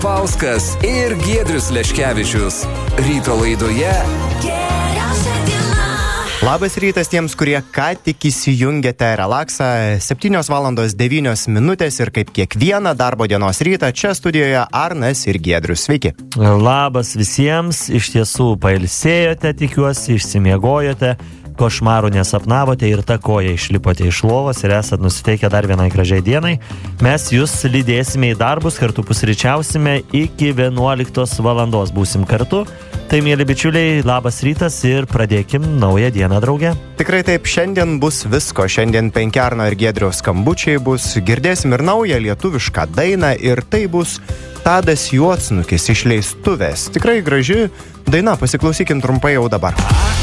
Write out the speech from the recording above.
Pauskas ir Giedrius Leškevičius. Ryto laidoje Geriausia diena. Labas rytas tiems, kurie ką tik įsijungėte Relaksą. 7:09 ir kaip kiekvieną darbo dienos rytą čia studijoje Arnas ir Giedrius. Sveiki. Labas visiems. Iš tiesų pailsėjote, tikiuosi, išsimiegojote, košmarų nesapnavote ir tą koją išlipote iš lovos ir esat nusiteikę dar vienai gražiai dienai. Mes jūs lydėsime į darbus, kartu pusryčiausime iki 11 valandos. Būsim kartu. Tai, mėly bičiuliai, labas rytas ir pradėkim naują dieną drauge. Tikrai taip, šiandien bus visko. Šiandien 5 Arno ir Giedriaus skambučiai bus. Girdėsim ir naują lietuvišką dainą ir tai bus Tadas Juodsnukis Išleistuvės. Tikrai graži daina, pasiklausykim trumpai jau dabar.